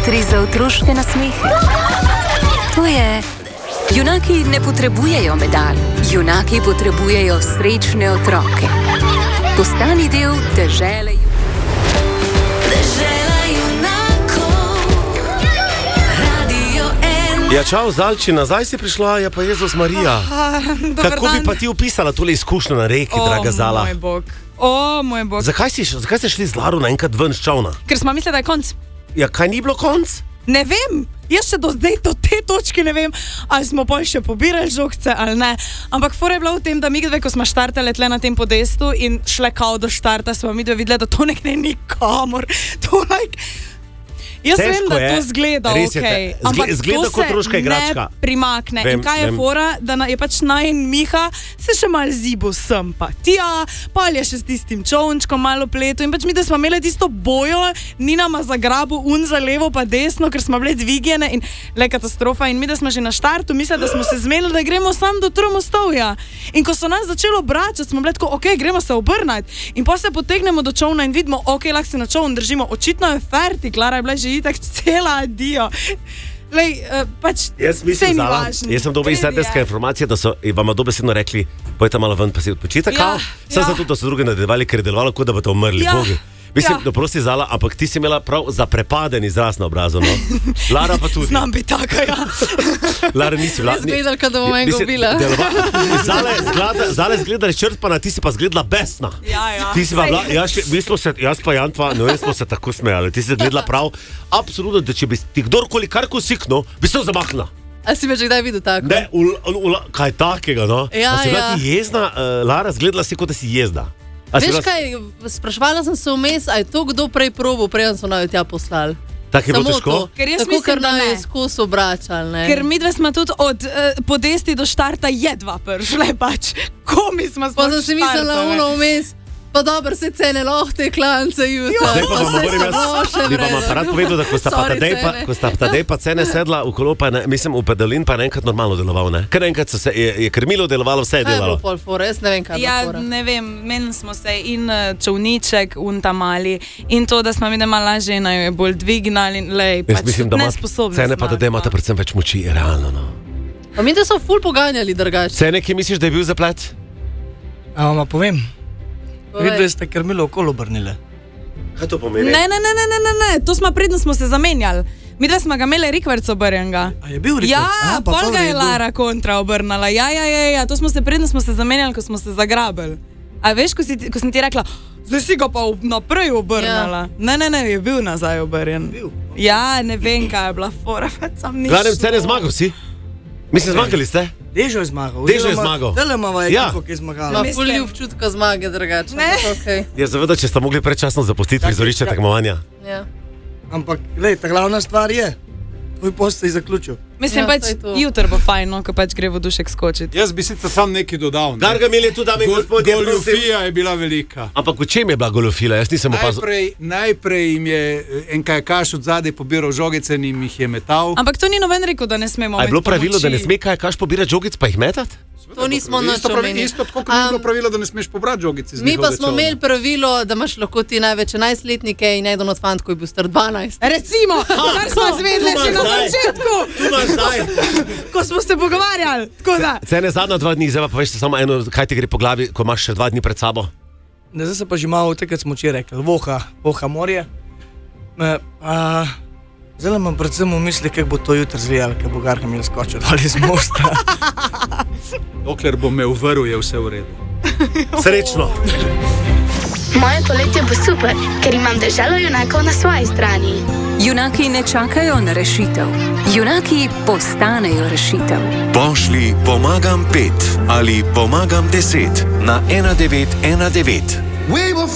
Jutri za otroške nasmehe. To je... Junaki ne potrebujejo medalj. Junaki potrebujejo srečne otroke. Postani del dežele. Ja, čau, Zalči, nazaj si prišla, je pa Jezus Marija. Kako bi pa ti opisala tole izkušnjo na reki, draga Zala? Moj bog. Zakaj ste šli z Laro naenkrat ven s čovna? Ker smo mislili, da je konc. Ja, kaj ni bilo konc? Ne vem, jaz še do zdaj do te točke ne vem, ali smo pa še pobirali žogce ali ne. Ampak fora je bila v tem, da mi dve, ko smo štartali tle na tem podestu in šle kao do štarta, smo mi dve videli, da to nek ne nikamor. To jaz Težko vem, da je. to zgleda Okay. ampak zgleda to kot otroška se igračka. ne primakne. Vem, in kaj je vem. fora, da je pač najin Miha se še mal zibo sem pa tja, pa je še s tistim čovnčkom malo pletu in pač mi, da smo imeli tisto bojo, ni nama zagrabil za levo pa desno, ker smo bile dvigene in le katastrofa in mi, da smo že na štartu mislili, da smo se zmenili, da gremo sam do Tromostovja. In ko so nas začeli obračati, smo bili tako, ok, gremo se obrnati in pa se potegnemo do čovna in vidimo, ok, lahko se na čovn držimo, očitno je ferti, Klara je bila že itak cela adijo. Lej, pač Jaz mislim, Zala, jaz sem dobil izslednjske informacije, da so vam dobesedno rekli, pojte malo ven, pa si odpočite, kao. Sem zato, da so drugi nadaljevali, ker je delovalo, kot da boste umrli, bogi. Mislim, doprosti Zala, ampak ti si imela prav zaprepaden izraz na obrazu, no? Lara pa tudi. Znam biti taka, ja. Lara nisi bila. Jaz gledal, kad bom enega ubila. Zala je zgledala črpana, ti si pa zgledala besna. Ja. Ti si pa bila, jaz pa Jantva, no jaz smo se tako smejali, ti si zgledala prav, absolutno, da če bi ti kdorkoli karko siknil, bi se zamaknila. A si me že kdaj videl tako? Ne, kaj takega, no? Ja, a si bila ti jezna, Lara, zgledala si, kot da si jezna. Veš kaj, sprašvala sem se vmes, a je to kdo prej probil, preden so naj tja poslali. Tako je bilo Samo težko? to. Ker jaz Tako, mislim, ker da naj ne. je skozi obračali, ne. Ker mi dve smo tudi od podesti do štarta jedva prišle pač. Komi smo Pa sem si mislila ono vmes, pa dobro, se cene lahko te klance jutra. Zdaj pa vam moram jaz, bi vam aparat povedal, da ko sta pa Tadej pa cene sedla v kolo, pa mislim v pedalin, pa naenkrat normalno deloval, ne? Ker naenkrat je krmilo delovalo, vse je Kaj je bilo delalo. pol fora, jaz ne vem, kaj je bilo fora. ne vem, menili smo se in čovniček, ta mali, in to, da smo mi mala žena, jo je bolj dvignali, lej, Jaz pač mislim, da ima nesposobni cene pa Tadej imate predvsem več moči, realno, no. Pa mi, da so ful poganjali drugače. Cene, ki misliš, da je bil zaplet? A vam povem? Vidve ste krmilo okolo obrnile. Kaj to pomeni? Ne, to smo predno smo se zamenjali. Mi dve smo ga imeli rikverc obrnjenga. A je bil rikverc? Ja, pol ga je Lara kontra obrnala. Ja, to smo se predno smo se zamenjali, ko smo se zagrabili. A veš, ko sem ti rekla, zdaj si ga pa naprej obrnala. Ne, je bil nazaj obrnjen. Ja, ne vem, kaj je bila fora, sam nič. Gledam, cene zmagal si? Mislim, zmagali ste? Dežo je zmagal. Dežo je zmagal. Delemava je ekipo, ki je zmagala. Ma ful občutka zmage drugače. Ne. Okay. Ja, seveda, če sta mogli predčasno zapustiti prizorišče tekmovanja. Ja. Ampak, glej, ta glavna stvar je, tvoj post se je zaključil. Mislim, Ja, pač to je to. jutro bo fajno, ko pač gre v dušek skočiti. Jaz bi sicer sam nekaj dodal. Ne? Darga Mili, tu dame in gospodje, prosim. Goljufija je bila velika. Ampak v čem je bila goljufila? Jaz nisem opazil. Najprej jim je en kajakaš od zadaj pobiral žogice in jim jih je metal. Ampak to ni noben rekel, da ne smemo. A je bilo imeti pravilo, da ne pomoči. sme kajakaš pobirati žogic pa jih metati? To nismo nič omenili. Isto tako, kot ni bilo pravilo, da ne smeš pobrati žogic iz Mi pa njihovega smo čolna. imeli pravilo, da imaš lahko ti največ 11-letnike in eden od fantkov je bil star 12. Recimo, kar smo zvedeli že na začetku, Tu imaš zdaj. ko smo se pogovarjali. Tako da. Cene zadnja 2 dni, zdaj pa poveš samo eno, kaj ti gre po glavi, ko imaš še 2 dni pred sabo. Ne, zdaj se pa že malo takrat smo včeraj rekli, voha morje. Zdaj imam predvsem v misli, kako bo to jutri zvijalo, ker bo Garka mi skočil dol iz mosta. Dokler bo me uvrl, je vse v redu. Srečno. Moje poletje bo super, ker imam deželo junakov na svoji strani. Junaki ne čakajo na rešitev. Junaki postanejo rešitev. Pošlji pomagam 5 ali pomagam 10 na 1919.